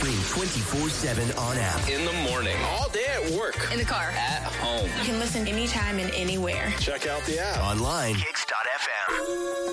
Morning 24/7 on app. In the morning. All day at work. In the car. At home. You can listen anytime and anywhere. Check out the app. Online. Kicks.fm.